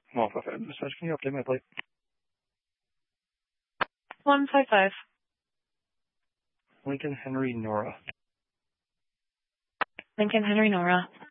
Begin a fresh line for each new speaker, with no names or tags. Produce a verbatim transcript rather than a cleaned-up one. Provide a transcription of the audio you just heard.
One five five message. Can you update my plate?
One five five.
Lincoln Henry Nora.
Lincoln Henry Nora.